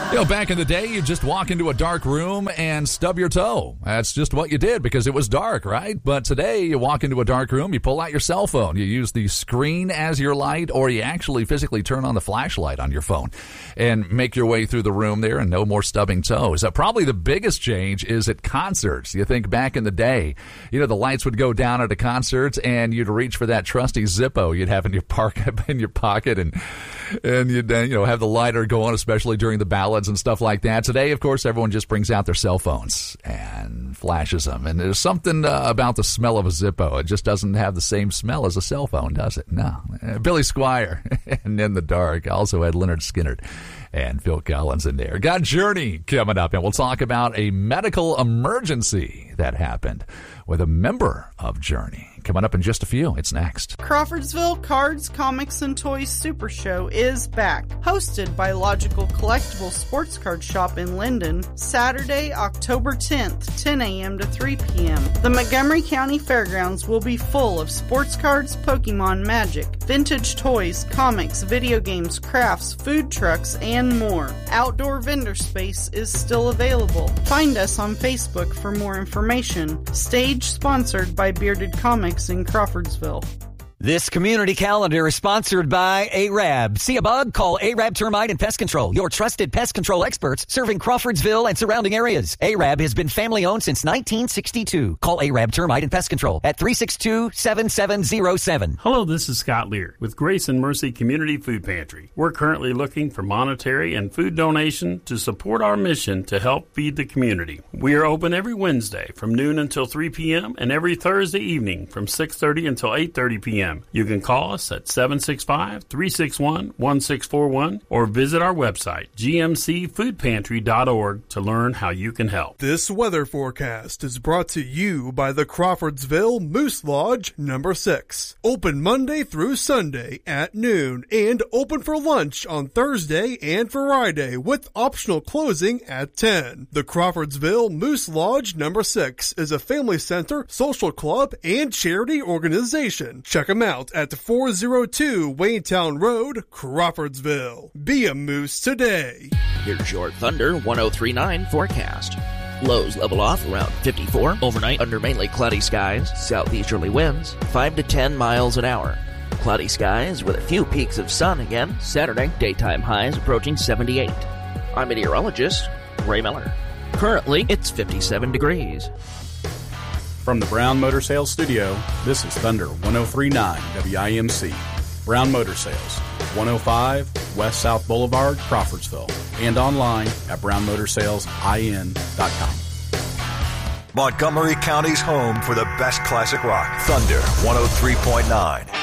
Back in the day, you'd just walk into a dark room and stub your toe. That's just what you did because it was dark, right? But today, you walk into a dark room, you pull out your cell phone, you use the screen as your light, or you actually physically turn on the flashlight on your phone and make your way through the room there and no more stubbing toes. Probably the biggest change is at concerts. You think back in the day, the lights would go down at a concert and you'd reach for that trusty Zippo you'd have in your pocket and you'd have the lighter going, especially during the ballads and stuff like that. Today, of course, everyone just brings out their cell phones and flashes them. And there's something about the smell of a Zippo. It just doesn't have the same smell as a cell phone, does it? No. Billy Squier and In the Dark also had Leonard Skinner and Phil Collins in there. Got Journey coming up, and we'll talk about a medical emergency that happened with a member of Journey. Coming up in just a few. It's next. Crawfordsville Cards, Comics, and Toys Super Show is back. Hosted by Logical Collectible Sports Card Shop in Linden, Saturday, October 10th, 10 a.m. to 3 p.m. The Montgomery County Fairgrounds will be full of sports cards, Pokemon, Magic, vintage toys, comics, video games, crafts, food trucks, and more. Outdoor vendor space is still available. Find us on Facebook for more information. Stage sponsored by Bearded Comics in Crawfordsville. This community calendar is sponsored by ARAB. See a bug? Call ARAB Termite and Pest Control, your trusted pest control experts serving Crawfordsville and surrounding areas. ARAB has been family-owned since 1962. Call ARAB Termite and Pest Control at 362-7707. Hello, this is Scott Lear with Grace and Mercy Community Food Pantry. We're currently looking for monetary and food donation to support our mission to help feed the community. We are open every Wednesday from noon until 3 p.m. and every Thursday evening from 6:30 until 8:30 p.m. You can call us at 765-361-1641 or visit our website, gmcfoodpantry.org, to learn how you can help. This weather forecast is brought to you by the Crawfordsville Moose Lodge No. 6. Open Monday through Sunday at noon and open for lunch on Thursday and Friday with optional closing at 10. The Crawfordsville Moose Lodge No. 6 is a family center, social club, and charity organization. Check them out at 402 Waynetown Road, Crawfordsville. Be a moose today. Here's your Thunder 1039 forecast. Lows level off around 54. Overnight under mainly cloudy skies. Southeasterly winds 5 to 10 miles an hour. Cloudy skies with a few peaks of sun again. Saturday, daytime highs approaching 78. I'm meteorologist Ray Miller. Currently, it's 57 degrees. From the Brown Motor Sales Studio, this is Thunder 1039 WIMC. Brown Motor Sales, 105 West South Boulevard, Crawfordsville, and online at brownmotorsalesIN.com. Montgomery County's home for the best classic rock. Thunder 103.9.